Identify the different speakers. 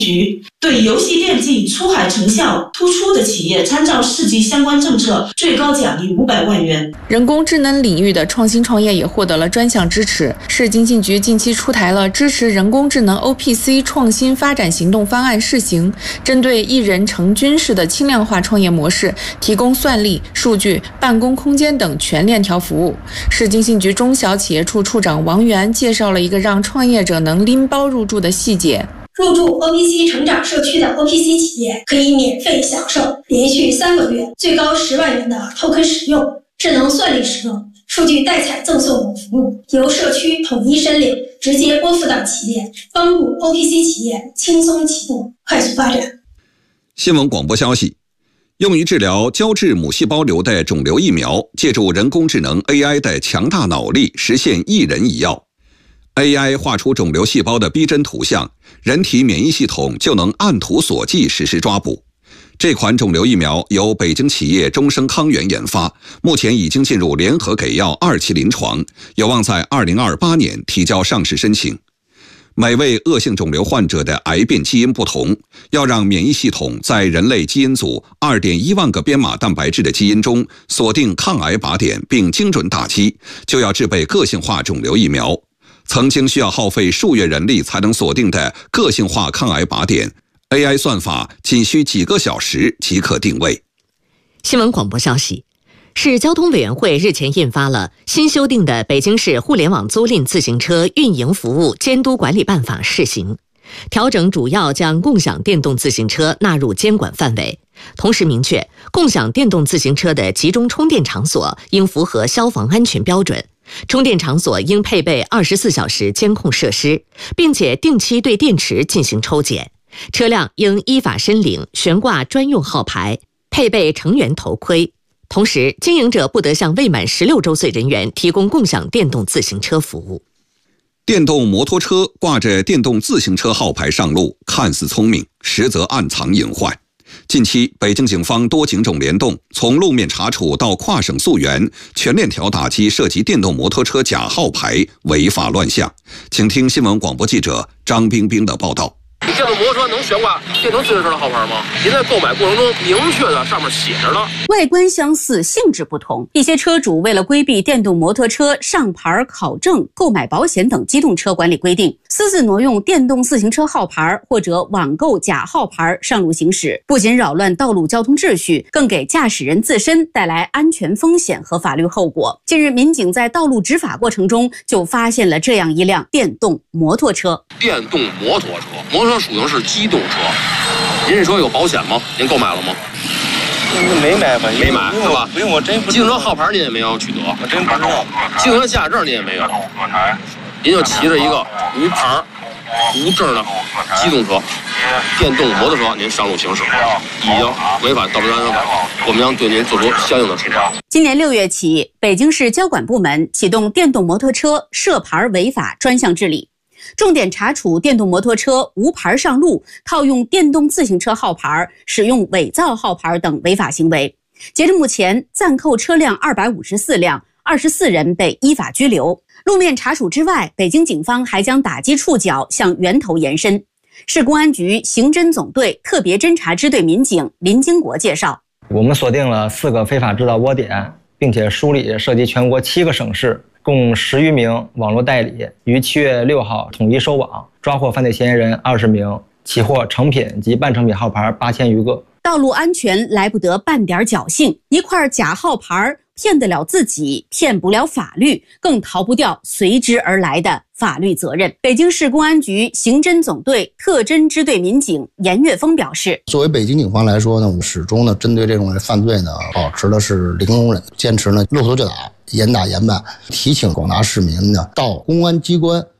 Speaker 1: 局对游戏电竞出海成效突出的企业参照市级相关政策，最高奖励500万元。
Speaker 2: 人工智能领域的创新创业也获得了专项支持。市经信局近期出台了支持人工智能 OPC 创新发展行动方案试行，针对一人成军式的轻量化创业模式，提供算力、数据、办公空间等全链条服务。市经信局中小企业处处长王源介绍了一个让创业者能拎包入驻的细节。
Speaker 3: 入驻 OPC 成长社区的 OPC 企业可以免费享受连续3个月最高10万元的 token 使用、智能算力使用、数据代采赠送等服务，由社区统一申领，直接拨付到企业，帮助 OPC 企业轻松启动、快速发展。
Speaker 4: 新闻广播消息：用于治疗胶质母细胞瘤的肿瘤疫苗，借助人工智能 AI 的强大脑力，实现一人一药。AI 画出肿瘤细胞的逼真图像，人体免疫系统就能按图索骥实施抓捕。这款肿瘤疫苗由北京企业中生康源研发，目前已经进入联合给药2期临床，有望在2028年提交上市申请。每位恶性肿瘤患者的癌变基因不同，要让免疫系统在人类基因组2.1万个编码蛋白质的基因中锁定抗癌靶点并精准打击，就要制备个性化肿瘤疫苗。曾经需要耗费数月人力才能锁定的个性化抗癌靶点， AI 算法仅需几个小时即可定位。
Speaker 5: 新闻广播消息：市交通委员会日前印发了新修订的《北京市互联网租赁自行车运营服务监督管理办法》试行，调整主要将共享电动自行车纳入监管范围，同时明确共享电动自行车的集中充电场所应符合消防安全标准，充电场所应配备24小时监控设施，并且定期对电池进行抽检。车辆应依法申领悬挂专用号牌，配备成员头盔。同时，经营者不得向未满16周岁人员提供共享电动自行车服务。
Speaker 4: 电动摩托车挂着电动自行车号牌上路，看似聪明，实则暗藏隐患。近期，北京警方多警种联动，从路面查处到跨省溯源，全链条打击涉及电动摩托车假号牌违法乱象。请听新闻广播记者张冰冰的报道。
Speaker 6: 电动摩托车能悬挂电动自行车的号牌吗？您在购买过程中明确的上面写着了。
Speaker 7: 外观相似，性质不同。一些车主为了规避电动摩托车上牌考证、购买保险等机动车管理规定，私自挪用电动自行车号牌或者网购假号牌上路行驶，不仅扰乱道路交通秩序，更给驾驶人自身带来安全风险和法律后果。近日，民警在道路执法过程中就发现了这样一辆电动摩托车。
Speaker 6: 电动摩托车，摩托车属性是机动车。您这车有保险吗？您购买了吗？
Speaker 8: 没买吧？
Speaker 6: 没买是吧？
Speaker 8: 不用，我真不。
Speaker 6: 机动车号牌您也没有取得，
Speaker 8: 我真不知道。
Speaker 6: 机动车驾驶证您也没有，您就骑着一个无牌、无证的机动车、电动摩托车，您上路行驶，已经违反道路交通法，我们将对您做出相应的处罚。
Speaker 7: 今年6月起，北京市交管部门启动电动摩托车涉牌违法专项治理。重点查处电动摩托车无牌上路、套用电动自行车号牌、使用伪造号牌等违法行为。截至目前，暂扣车辆254辆，24人被依法拘留。路面查处之外，北京警方还将打击触角向源头延伸。市公安局刑侦总队特别侦查支队民警林经国介绍，
Speaker 9: 我们锁定了4个非法制造窝点，并且梳理涉及全国7个省市，共10余名网络代理，于7月6号统一收网，抓获犯罪嫌疑人20名，起获成品及半成品号牌8000余个。
Speaker 7: 道路安全来不得半点侥幸，一块假号牌骗得了自己，骗不了法律，更逃不掉随之而来的法律责任。北京市公安局刑侦总队特侦支队民警严岳峰表示，
Speaker 10: 作为北京警方来说呢，我们始终呢针对这种犯罪呢保持的是零容忍，坚持呢路头就打，严打严办，提醒广大市民呢到公安机关